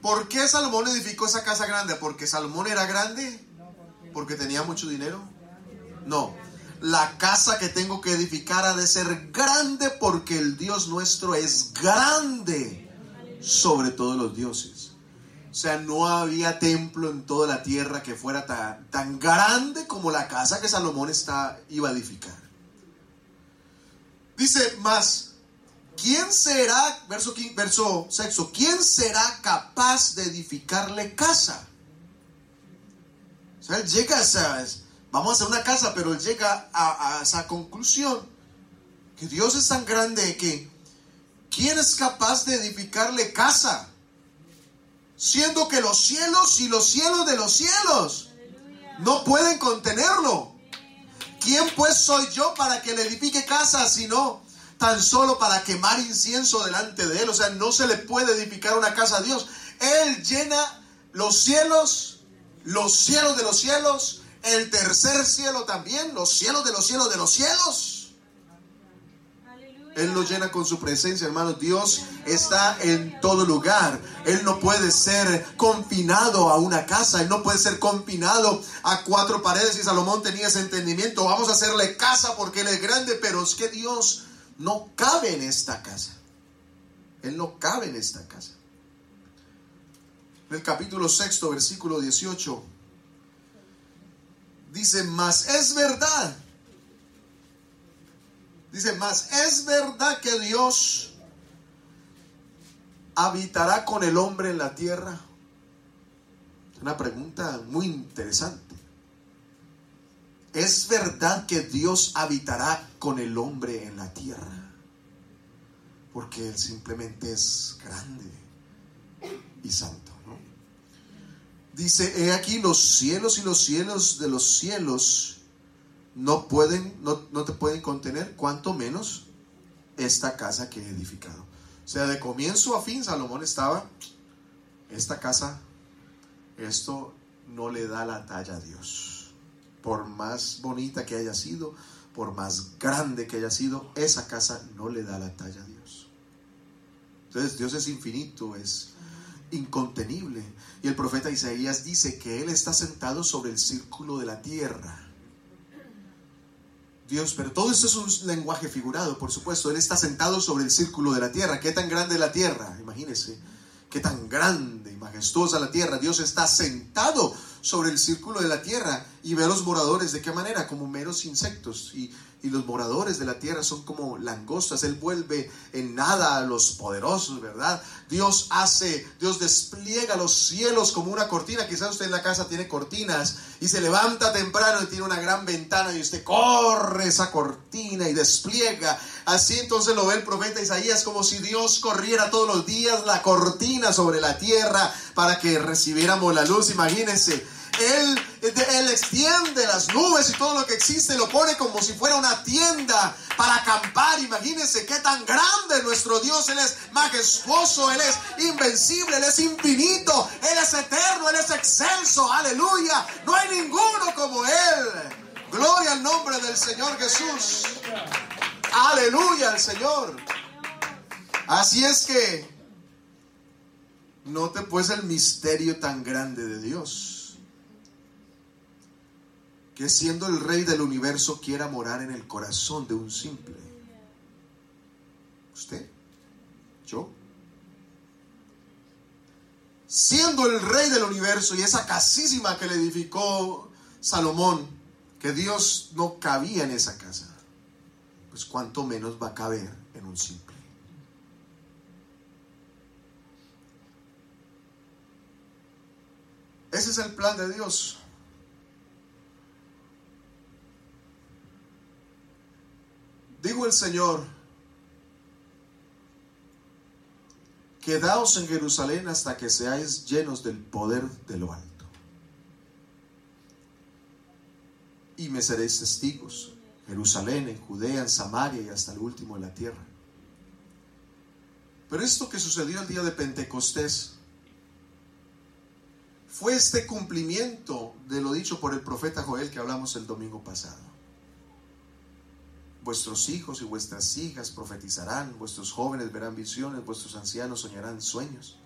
¿Por qué Salomón edificó esa casa grande? ¿Porque Salomón era grande? ¿Porque tenía mucho dinero? No. La casa que tengo que edificar ha de ser grande porque el Dios nuestro es grande sobre todos los dioses. O sea, no había templo en toda la tierra que fuera tan grande como la casa que Salomón iba a edificar. Dice más, ¿quién será, verso 6, quién será capaz de edificarle casa? O sea, él llega vamos a hacer una casa, pero él llega a esa conclusión, que Dios es tan grande que ¿quién es capaz de edificarle casa? Siendo que los cielos y los cielos de los cielos no pueden contenerlo. ¿Quién pues soy yo para que le edifique casa, sino tan solo para quemar incienso delante de él? O sea, no se le puede edificar una casa a Dios. Él llena los cielos de los cielos, el tercer cielo también, los cielos de los cielos de los cielos. Él lo llena con su presencia, hermanos. Dios está en todo lugar. Él no puede ser confinado a una casa. Él no puede ser confinado a cuatro paredes. Y Salomón tenía ese entendimiento. Vamos a hacerle casa porque Él es grande. Pero es que Dios no cabe en esta casa. Él no cabe en esta casa. En el capítulo 6, versículo 18, dice, mas es verdad. Dice, mas es verdad que Dios habitará con el hombre en la tierra. Una pregunta muy interesante. ¿Es verdad que Dios habitará con el hombre en la tierra? Porque Él simplemente es grande y santo, ¿no? Dice, he aquí los cielos y los cielos de los cielos no te pueden contener, cuanto menos esta casa que he edificado. O sea, de comienzo a fin Salomón estaba, esta casa, esto no le da la talla a Dios. Por más bonita que haya sido, por más grande que haya sido, esa casa no le da la talla a Dios. Entonces Dios es infinito, es incontenible. Y el profeta Isaías dice que Él está sentado sobre el círculo de la tierra. Dios, pero todo esto es un lenguaje figurado, por supuesto. Él está sentado sobre el círculo de la tierra. ¿Qué tan grande es la tierra? Imagínense, qué tan grande y majestuosa la tierra. Dios está sentado sobre el círculo de la tierra y ve a los moradores de qué manera, como meros insectos. Y los moradores de la tierra son como langostas. Él vuelve en nada a los poderosos, ¿verdad? Dios despliega los cielos como una cortina. Quizás usted en la casa tiene cortinas y se levanta temprano y tiene una gran ventana y usted corre esa cortina y despliega. Así entonces lo ve el profeta Isaías, como si Dios corriera todos los días la cortina sobre la tierra para que recibiéramos la luz. Imagínense. Él extiende las nubes y todo lo que existe, lo pone como si fuera una tienda para acampar. Imagínense qué tan grande es nuestro Dios. Él es majestuoso, Él es invencible, Él es infinito, Él es eterno, Él es excelso. Aleluya, no hay ninguno como Él. Gloria al nombre del Señor Jesús. Aleluya al Señor. Así es que note pues el misterio tan grande de Dios, que siendo el Rey del universo quiera morar en el corazón de un simple. ¿Usted? ¿Yo? Siendo el Rey del universo y esa casísima que le edificó Salomón, que Dios no cabía en esa casa, pues cuánto menos va a caber en un simple. Ese es el plan de Dios. Digo el Señor, quedaos en Jerusalén hasta que seáis llenos del poder de lo alto. Y me seréis testigos, Jerusalén, en Judea, en Samaria y hasta el último de la tierra. Pero esto que sucedió el día de Pentecostés fue este cumplimiento de lo dicho por el profeta Joel que hablamos el domingo pasado. Vuestros hijos y vuestras hijas profetizarán, vuestros jóvenes verán visiones, vuestros ancianos soñarán sueños.